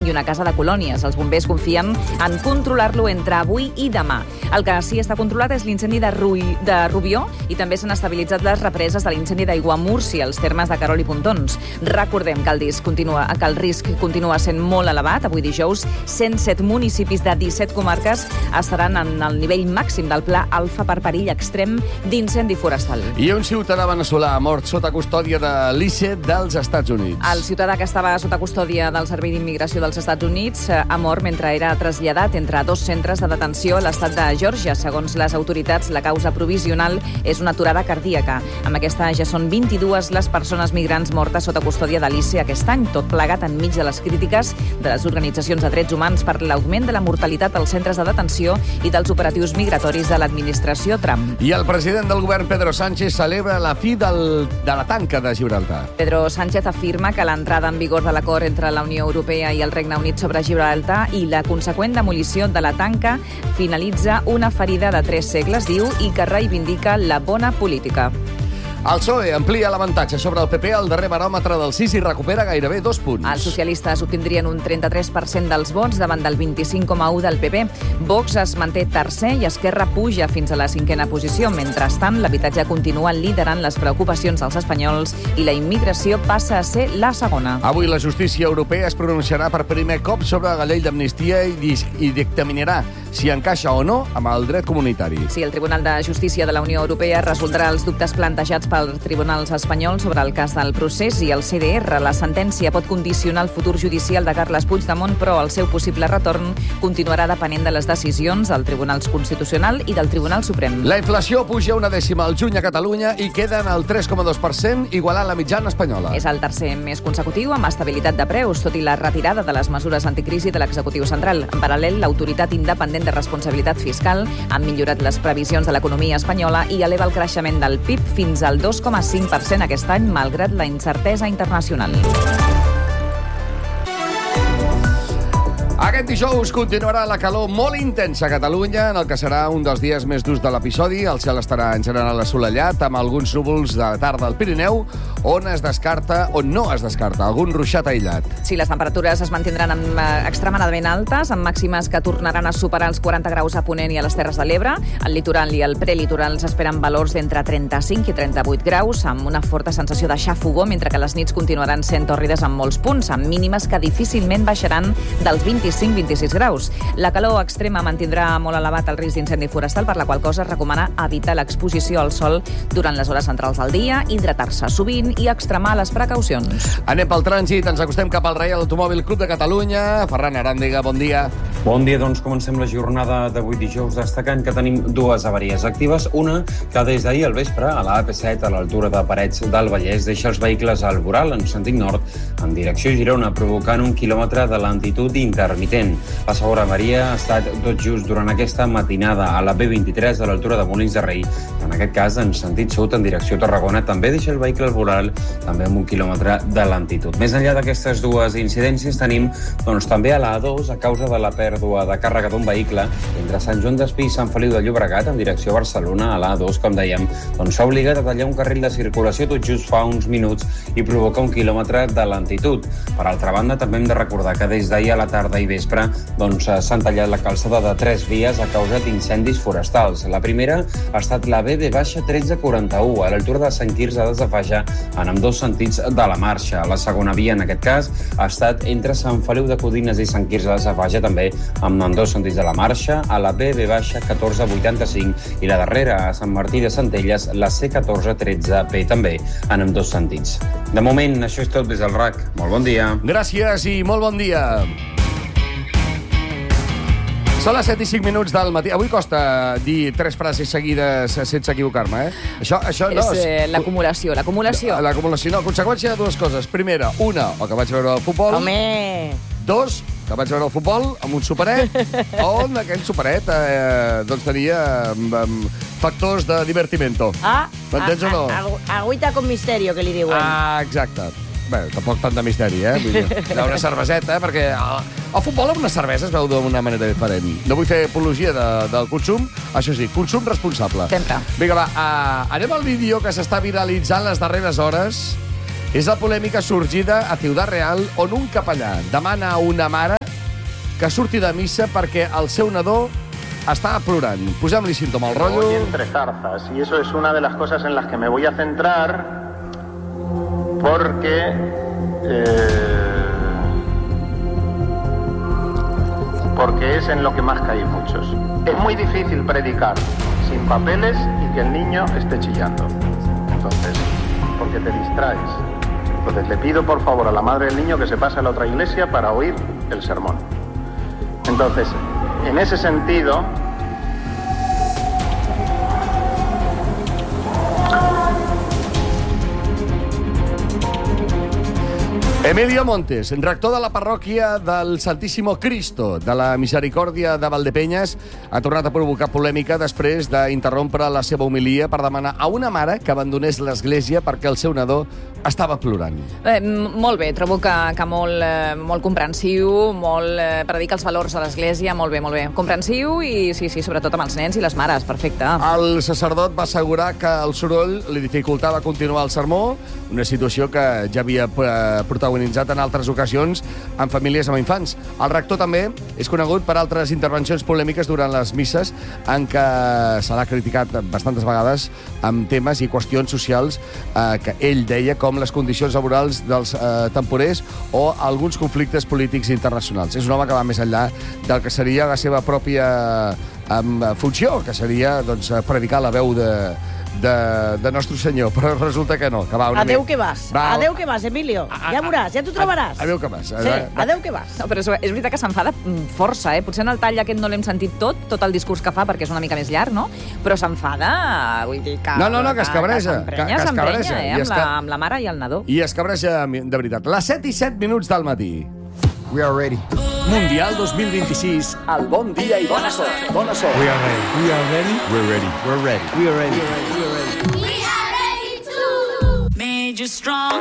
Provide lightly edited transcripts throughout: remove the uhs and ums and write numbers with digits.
i una casa de colònies. Els bombers confien en controlar-lo entre avui i demà. El que sí està controlat és l'incendi de Rubió i també s'han estabilitzat les represes de l'incendi d'Aiguamúrcia, als termes de Querol i Pontons. Recordem que el risc continua sent molt elevat. Avui dijous, 107 municipis de 17 comarques estaran en el nivell màxim del pla alfa per perill extrem d'incendi forestal. I un ciutadà veneçolà ha mort sota custòdia de l'ICE dels Estats Units. El ciutadà que estava sota custòdia del Servei d'Immigració dels Estats Units ha mort mentre era traslladat entre dos centres de detenció a l'estat de Geòrgia. Segons les autoritats, la causa provisional és una aturada cardíaca. Amb aquesta ja són 22 les persones migrants mortes sota custòdia de l'ICE aquest any, tot plegat enmig de les crítiques de les organitzacions de drets humans per l'augment de la mortalitat als centres de detenció i dels operatius migratoris de l'administració Trump. I el president del govern, Pedro Sánchez, celebra la fi de la tanca de Gibraltar. Pedro Sánchez afirma que l'entrada en vigor de l'acord entre la Unió Europea i el Regne Unit sobre Gibraltar i la conseqüent demolició de la tanca finalitza una ferida de 3 segles, diu, i que reivindica la bona política. El PSOE amplia l'avantatge sobre el PP al darrer baròmetre del 6 i recupera gairebé 2 punts. Els socialistes obtindrien un 33% dels vots davant del 25,1% del PP. Vox es manté tercer i Esquerra puja fins a la 5a posició. Mentrestant, l'habitatge continua liderant les preocupacions dels espanyols i la immigració passa a ser la segona. Avui la justícia europea es pronunciarà per primer cop sobre la llei d'amnistia i dictaminarà si encaixa o no amb el dret comunitari. Sí, el Tribunal de Justícia de la Unió Europea resoldrà els dubtes plantejats pels tribunals espanyols sobre el cas del procés i el CDR. La sentència pot condicionar el futur judicial de Carles Puigdemont, però el seu possible retorn continuarà depenent de les decisions del Tribunal Constitucional i del Tribunal Suprem. La inflació puja una dècima al juny a Catalunya i queda en el 3,2%, igualant la mitjana espanyola. És el tercer mes consecutiu amb estabilitat de preus, tot i la retirada de les mesures anticrisi de l'executiu central. En paral·lel, l'autoritat independent de responsabilitat fiscal ha millorat les previsions de l'economia espanyola i eleva el creixement del PIB fins al 2,5% aquest any, malgrat la incertesa internacional. Aquest dijous continuarà la calor molt intensa a Catalunya, en el que serà un dels dies més durs de l'episodi. El cel estarà en general assolellat, amb alguns núvols de tarda al Pirineu, on no es descarta algun ruixat aïllat. Sí, les temperatures es mantindran extremadament altes, amb màximes que tornaran a superar els 40 graus a Ponent i a les Terres de l'Ebre. Al litoral i al prelitoral s'esperen valors d'entre 35 i 38 graus, amb una forta sensació de xafogó, mentre que les nits continuaran sent tòrrides en molts punts, amb mínimes que difícilment baixaran dels 25-26 graus. La calor extrema mantindrà molt elevat el risc d'incendi forestal, per la qual cosa es recomana evitar l'exposició al sol durant les hores centrals del dia, hidratar-se sovint i extremar les precaucions. Anem pel trànsit, ens acostem cap al Reial Automòbil Club de Catalunya. Ferran Aràndega, bon dia. Bon dia, doncs comencem la jornada d'avui dijous destacant que tenim dues avaries actives. Una, que des d'ahir al vespre, a la AP7, a l'altura de Parets del Vallès, deixa els vehicles al voral en sentit nord, en direcció Girona, provocant 1 quilòmetre de lentitud intermitent. La segona avaria ha estat tot just durant aquesta matinada a la B23 a l'altura de Molins de Rei. En aquest cas, en sentit sud, en direcció Tarragona, també deixa el vehicle al voral, també amb 1 quilòmetre de lentitud. Més enllà d'aquestes dues incidències, tenim també a la A2, a causa de la pèrdua de càrrega d'un vehicle, entre Sant Joan d'Espí i Sant Feliu de Llobregat, en direcció a Barcelona, a la A2, com dèiem, s'ha obligat a tallar un carril de circulació tot just fa uns minuts i provoca 1 quilòmetre de lentitud. Per altra banda, també hem de recordar que des d'ahir a la tarda i vespre s'han tallat la calçada de 3 vies a causa d'incendis forestals. La primera ha estat la BB-1341, a l'altura de Sant Quirze de Safaja, en ambdós sentits de la marxa. La segona via, en aquest cas, ha estat entre Sant Feliu de Codines i Sant Quirze de Safaja, també amb ambdós sentits de la marxa, a la BB-1485, i la darrera, a Sant Martí de Centelles, la C1413B, també en ambdós sentits. De moment, això és tot des del RAC. Molt bon dia. Gràcies i molt bon dia. Són les 7:05 del matí. Avui costa dir 3 frases seguides sense equivocar-me, eh? Això no... És l'acumulació. L'acumulació, no. Conseqüència de dues coses. Primera, una, el que vaig veure al futbol. Home! 2, que vaig veure el futbol amb un superet, on aquell superet tenia factors de divertimento. M'entens o no? Agüita con misterio, que li diuen. Exacte. Bé, tampoc tant de misteri, eh? Vull dir, una cerveseta, perquè el futbol amb una cervesa es veu d'una manera diferent. No vull fer apologia del consum, això sí, consum responsable. Sempre. Vinga, va, anem al vídeo que s'està viralitzant les darreres hores. És la polèmica sorgida a Ciudad Real, on un capellà demana a una mare que surti de missa perquè el seu nadó està plorant. Posem-li símptoma al rotllo. Voy entre zarzas, y eso es una de las cosas en las que me voy a centrar porque es en lo que más caí muchos. Es muy difícil predicar sin papeles y que el niño esté chillando. Entonces, porque te distraes. Entonces, le pido por favor a la madre del niño que se pase a la otra iglesia para oír el sermón. Entonces, en ese sentido, Emilio Montes, rector de la parròquia del Santíssimo Cristo de la Misericòrdia de Valdepenyes, ha tornat a provocar polèmica després d'interrompre la seva homilia per demanar a una mare que abandonés l'església perquè el seu nadó estava plorant. Molt bé, trobo que molt comprensiu, molt predica els valors de l'església, molt bé. Comprensiu i, sí, sobretot amb els nens i les mares, perfecte. El sacerdot va assegurar que el soroll li dificultava continuar el sermó, una situació que ja havia protagonitzat en altres ocasions en famílies amb infants. El rector també és conegut per altres intervencions polèmiques durant les misses en què se l'ha criticat bastantes vegades amb temes i qüestions socials que ell deia com les condicions laborals dels temporers o alguns conflictes polítics internacionals. És un home que va més enllà del que seria la seva pròpia funció, que seria predicar la veu de Nostre Senyor, però resulta que no, que va una Adeu que vas, adeu que vas, Emilio. Ja veuràs, ja t'ho trobaràs. Adeu que vas. Sí, adeu que vas. No, però és veritat que s'enfada força, eh? Potser en el tall aquest no l'hem sentit tot el discurs que fa, perquè és una mica més llarg, no? Però s'enfada, vull dir que... No, que es cabreja. S'emprenya, amb la mare i el nadó. I es cabreja, de veritat. Les 7:07 del matí. We are ready. Mundial 2026. El bon dia i bona sort. Bona sort. We are ready. We are ready. We're ready. We're ready. We are ready. We are ready to make you strong.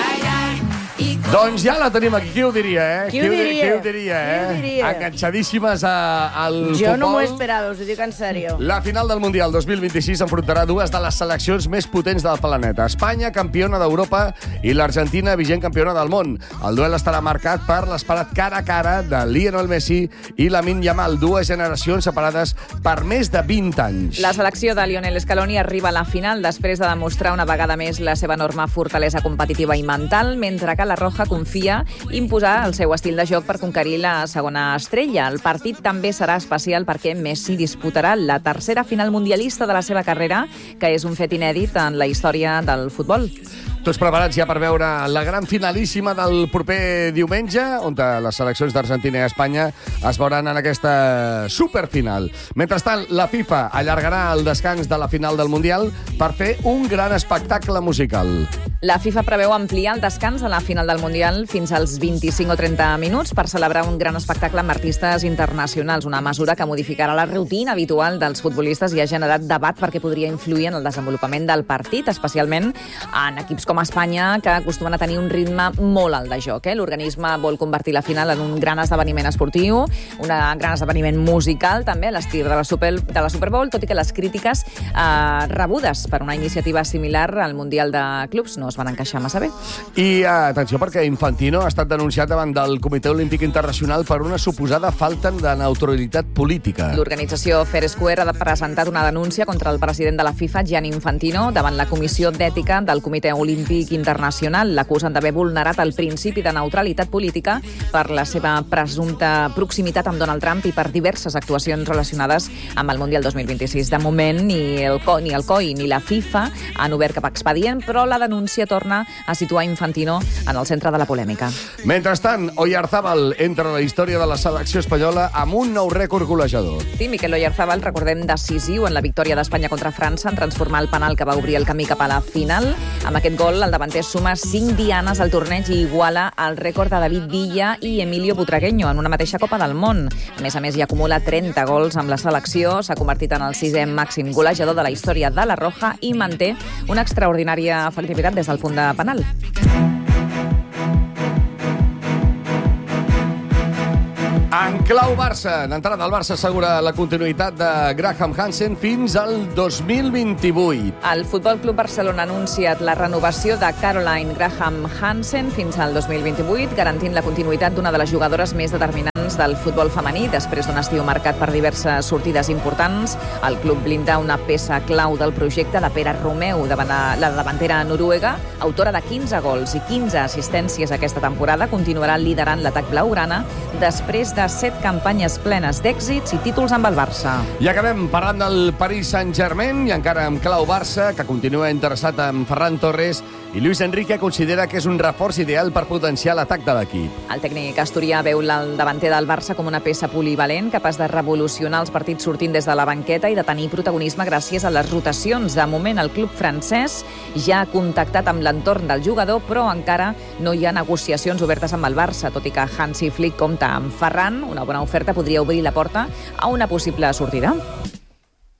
Doncs ja la tenim aquí. Qui ho diria, Qui ho diria? Qui ho diria? Enganxadíssimes al futbol. Jo no m'ho esperava, us ho dic en sèrio. La final del Mundial 2026 enfrontarà dues de les seleccions més potents del planeta. Espanya, campiona d'Europa, i l'Argentina, vigent campiona del món. El duel estarà marcat per l'esperat cara a cara de Lionel Messi i Lamine Yamal, dues generacions separades per més de 20 anys. La selecció de Lionel Scaloni arriba a la final després de demostrar una vegada més la seva enorme fortalesa competitiva i mental, mentre que la Roja confia imposar el seu estil de joc per conquerir la segona estrella. El partit també serà especial perquè Messi disputarà la tercera final mundialista de la seva carrera, que és un fet inèdit en la història del futbol. Tots preparats ja per veure la gran finalíssima del proper diumenge, on les seleccions d'Argentina i Espanya es veuran en aquesta superfinal. Mentrestant, la FIFA allargarà el descans de la final del Mundial per fer un gran espectacle musical. La FIFA preveu ampliar el descans de la final del Mundial fins als 25 o 30 minuts per celebrar un gran espectacle amb artistes internacionals, una mesura que modificarà la rutina habitual dels futbolistes i ha generat debat perquè podria influir en el desenvolupament del partit, especialment en equips com Espanya, que acostumen a tenir un ritme molt alt de joc. L'organisme vol convertir la final en un gran esdeveniment esportiu, un gran esdeveniment musical, també, a l'estil de la Super Bowl, tot i que les crítiques rebudes per una iniciativa similar al Mundial de Clubs no es van encaixar massa bé. I atenció, perquè Infantino ha estat denunciat davant del Comitè Olímpic Internacional per una suposada falta de neutralitat política. L'organització Fair Square ha presentat una denúncia contra el president de la FIFA, Gianni Infantino, davant la Comissió d'Ètica del Comitè Olímpic Internacional. L'acusen d'haver vulnerat el principi de neutralitat política per la seva presumpta proximitat amb Donald Trump i per diverses actuacions relacionades amb el Mundial 2026. De moment, ni el COI ni la FIFA han obert cap expedient, però la denúncia torna a situar Infantino en el centre de la polèmica. Mentrestant, Oyarzábal entra a la història de la selecció espanyola amb un nou rècord golejador. Sí, Mikel Oyarzábal, recordem, decisiu en la victòria d'Espanya contra França en transformar el penal que va obrir el camí cap a la final. Amb aquest gol, el davanter suma 5 dianes al torneig i iguala el rècord de David Villa i Emilio Butragueño en una mateixa Copa del Món. A més, hi acumula 30 gols amb la selecció, s'ha convertit en el 6è màxim golejador de la història de la Roja i manté una extraordinària efectivitat des del punt de penal. En clau Barça, d'entrada el Barça assegura la continuïtat de Graham Hansen fins al 2028. El Futbol Club Barcelona ha anunciat la renovació de Caroline Graham Hansen fins al 2028, garantint la continuïtat d'una de les jugadores més determinants nomenaments del futbol femení després d'un estiu marcat per diverses sortides importants. El club blinda una peça clau del projecte de Pere Romeu, la davantera noruega, autora de 15 gols i 15 assistències aquesta temporada, continuarà liderant l'atac blaugrana després de 7 campanyes plenes d'èxits i títols amb el Barça. I acabem parlant del Paris Saint-Germain i encara amb clau Barça, que continua interessat en Ferran Torres, i Luis Enrique considera que és un reforç ideal per potenciar l'atac de l'equip. El tècnic asturià veu el davanter del Barça com una peça polivalent, capaç de revolucionar els partits sortint des de la banqueta i de tenir protagonisme gràcies a les rotacions. De moment, el club francès ja ha contactat amb l'entorn del jugador, però encara no hi ha negociacions obertes amb el Barça, tot i que Hansi Flick compta amb Ferran. Una bona oferta podria obrir la porta a una possible sortida.